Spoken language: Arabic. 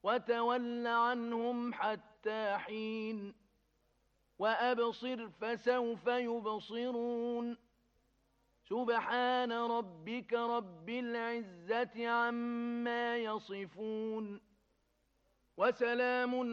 وتول عنهم حتى حين وأبصر فسوف يبصرون سبحان ربك رب العزة عما يصفون وسلام